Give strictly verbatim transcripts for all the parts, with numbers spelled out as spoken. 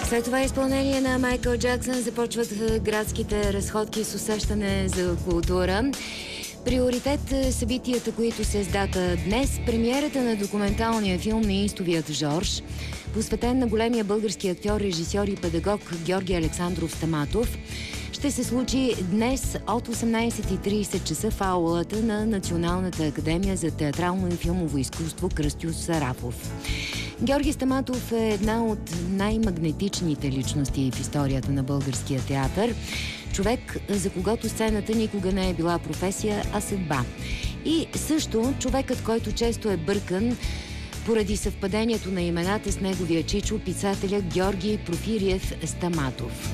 След това изпълнение на Майкъл Джаксън започват градските разходки с усещане за култура. Приоритет събитията, които се издата днес. Премиерата на документалния филм «Неистовият Жорж», посветен на големия български актьор, режисьор и педагог Георги Александров Стаматов, ще се случи днес от осемнайсет и трийсет часа в аулата на Националната академия за театрално и филмово изкуство „Кръстю Сарафов“. Георги Стаматов е една от най-магнетичните личности в историята на българския театър. Човек, за когото сцената никога не е била професия, а съдба. И също човекът, който често е бъркан поради съвпадението на имената с неговия чичо, писателя Георги Профириев Стаматов.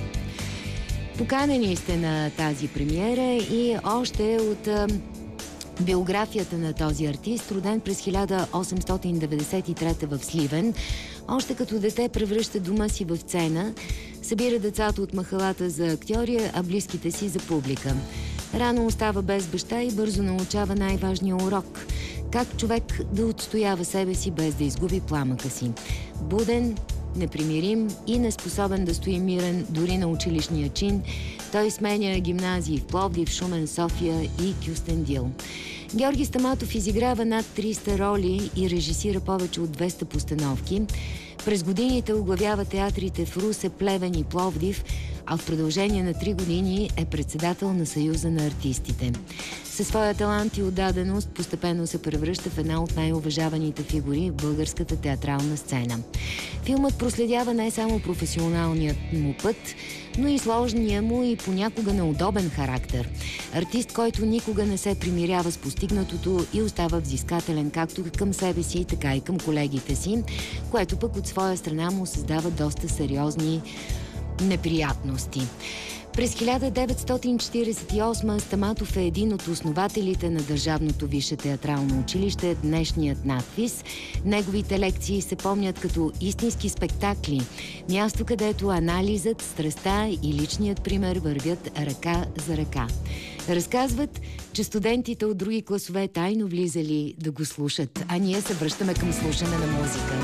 Поканени сте на тази премиера и още от а, биографията на този артист, роден през хиляда осемстотин деветдесет и трета в Сливен. Още като дете превръща дома си в сцена, събира децата от махалата за актьори, а близките си за публика. Рано остава без баща и бързо научава най-важния урок – как човек да отстоява себе си без да изгуби пламъка си. Буден, непримирим и неспособен да стои мирен дори на училищния чин, той сменя гимназии в Пловдив, Шумен, София и Кюстендил. Георги Стаматов изиграва над триста роли и режисира повече от двеста постановки. През годините оглавява театрите в Русе, Плевен и Пловдив, а в продължение на три години е председател на Съюза на артистите. Със своя талант и отдаденост постепенно се превръща в една от най-уважаваните фигури в българската театрална сцена. Филмът проследява не само професионалният му път, но и сложния му и понякога неудобен характер. Артист, който никога не се примирява с постигнатото и остава взискателен както към себе си, така и към колегите си, което пък от своя страна му създава доста сериозни неприятности. През хиляда деветстотин четирийсет и осма Стаматов е един от основателите на Държавното висше театрално училище, днешният надпис. Неговите лекции се помнят като истински спектакли, място, където анализът, страстта и личният пример вървят ръка за ръка. Разказват, че студентите от други класове тайно влизали да го слушат, а ние се връщаме към слушане на музика.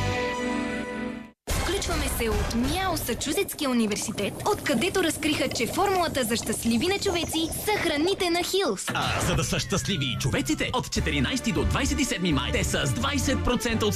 Включваме се от Мяосачузетския университет, откъдето разкриха, че формулата за щастливи на човеци са храните на Хилс. А за да са щастливи и човеците, от четиринайсети до двайсет и седми май те са с двайсет процента от